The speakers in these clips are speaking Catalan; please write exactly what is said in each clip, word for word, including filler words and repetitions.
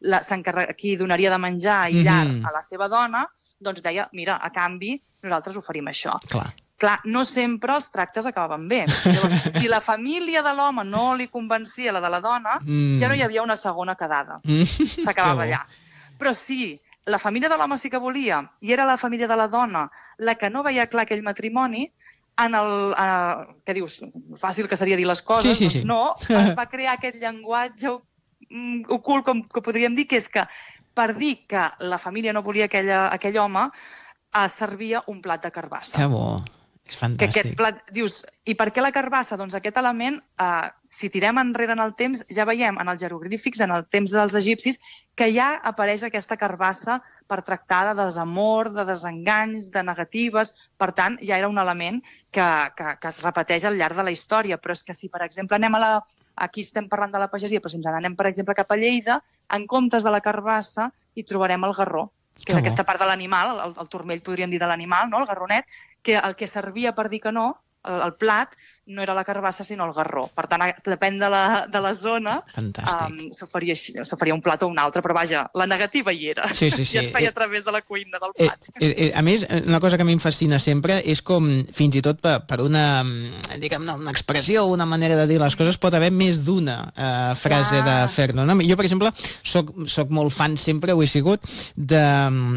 qui donaria de menjar i llar a la seva dona, doncs deia, mira, a canvi, nosaltres oferim això. Clar. Clar, no sempre els tractes acabaven bé. Llavors, si la família de l'home no li convencia la de la dona, mm. ja no hi havia una segona quedada. Mm. S'acabava allà. Però si la família de l'home sí que volia, i era la família de la dona la que no veia clar aquell matrimoni, en el... Uh, què dius? Fàcil que seria dir les coses. Sí, sí, sí. Doncs no, es va crear aquest llenguatge um, ocult, com que podríem dir, que és que per dir que la família no volia aquella, aquell home, uh, servia un plat de carbassa. Que bo. És fantàstic. Que aquest plat, dius, i per què la carbassa? Doncs aquest element, eh, si tirem enrere en el temps, ja veiem en els jeroglífics, en el temps dels egipcis, que ja apareix aquesta carbassa per tractar de desamor, de desenganys, de negatives. Per tant, ja era un element que, que, que es repeteix al llarg de la història. Però és que si, per exemple, anem a la... Aquí estem parlant de la pagesia, però si ens anem, per exemple, cap a Lleida, en comptes de la carbassa hi trobarem el garró, que és aquesta part de l'animal, el, el turmell podríem dir de l'animal, no? El garronet, que el que servia per dir que no, el, el plat, no era la carbassa sinó el garró. Per tant, depèn de la, de la zona, um, s'oferia un plat o un altre, però vaja, la negativa hi era. Sí, sí, sí. I es feia a través de la cuina del plat. Eh, eh, a més, una cosa que a mi em fascina sempre és com, fins i tot per, per una, diguem-ne, una expressió, una manera de dir les coses, pot haver més d'una eh, frase ah. de fer-ne. No? Jo, per exemple, soc, soc molt fan, sempre ho he sigut, de...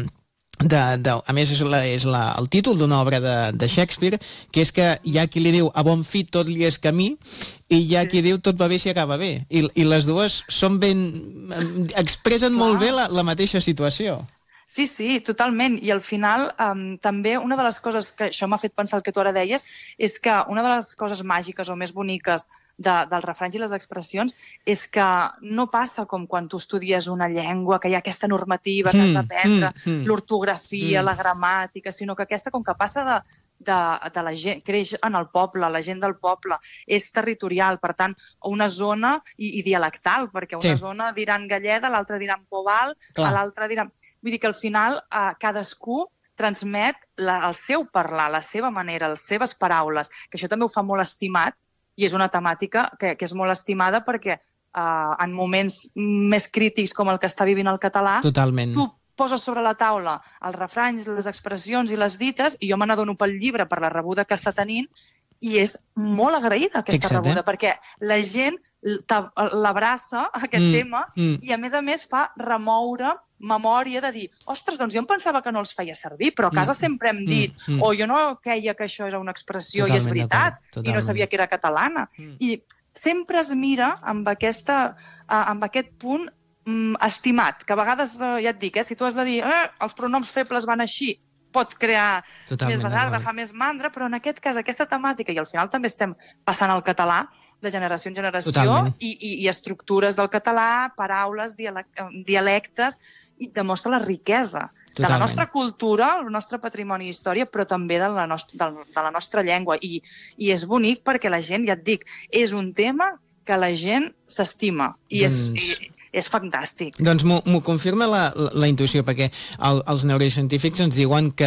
De, de, a més, és, la, és la, el títol d'una obra de, de Shakespeare, que és que hi ha qui li diu a bon fi tot li és camí, i hi ha qui diu tot va bé si acaba bé. I, i les dues són ben... expressen Clar. molt bé la, la mateixa situació. Sí, sí, totalment. I al final, um, també una de les coses que això m'ha fet pensar el que tu ara deies és que una de les coses màgiques o més boniques de, dels refranys i les expressions és que no passa com quan tu estudies una llengua, que hi ha aquesta normativa que has d'aprendre, mm, mm, l'ortografia, mm. la gramàtica, sinó que aquesta, com que passa de, de, de la gent, creix en el poble, la gent del poble, és territorial, per tant, una zona i, i dialectal, perquè una sí. zona diran Galleda, l'altra diran Pobal, a l'altra diran... Vull dir que al final eh, cadascú transmet la, el seu parlar, la seva manera, les seves paraules, que això també ho fa molt estimat i és una temàtica que, que és molt estimada perquè eh, en moments més crítics com el que està vivint el català, Totalment. tu poses sobre la taula els refranys, les expressions i les dites, i jo me n'adono pel llibre, per la rebuda que està tenint, i és molt agraïda aquesta Fixa't, rebuda, eh? perquè la gent l'abraça, aquest mm, tema, mm. i a més a més fa remoure memòria de dir, ostres, doncs jo em pensava que no els feia servir, però a casa mm, sempre hem dit, mm, mm. o jo no creia que això era una expressió Totalment i és veritat, i no sabia que era catalana. Mm. I sempre es mira amb, aquesta, uh, amb aquest punt um, estimat, que a vegades, uh, ja et dic, eh, si tu has de dir, eh, els pronoms febles van així, pot crear Totalment més basarda, fa més mandra, però en aquest cas, aquesta temàtica, i al final també estem passant al català, de generació en generació, i, i, i estructures del català, paraules, dialectes, i demostra la riquesa Totalment. de la nostra cultura, el nostre patrimoni i història, però també de la, nostra, de la nostra llengua. I, I és bonic perquè la gent, ja et dic, és un tema que la gent s'estima. I doncs... és... I, és fantàstic. Doncs m'ho confirma la, la, la intuïció, perquè el, els neurocientífics ens diuen que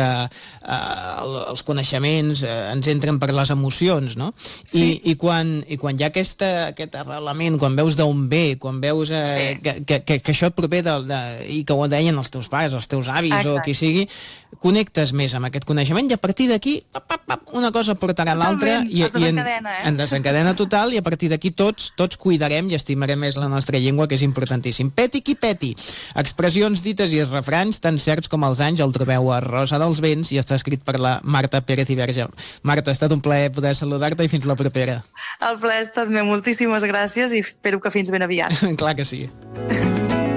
eh, els coneixements eh, ens entren per les emocions, no? Sí. I, i, quan, i quan hi ha aquesta, aquest arrelament, quan veus d'on ve, quan veus eh, sí. que, que, que, que això et prové de, de, i que ho deien els teus pares, els teus avis Exacte. o qui sigui, connectes més amb aquest coneixement i a partir d'aquí una cosa portarà l'altra i, i en, eh? en desencadena total, i a partir d'aquí tots, tots cuidarem i estimarem més la nostra llengua, que és importantíssim. Peti qui peti. Expressions dites i refranys tan certs com els anys, el trobeu a Rosa dels Vents i està escrit per la Marta Pérez i Verge. Marta, ha estat un plaer poder saludar-te i fins la propera. El plaer ha estat meu. Moltíssimes gràcies i espero que fins ben aviat. Clar que sí.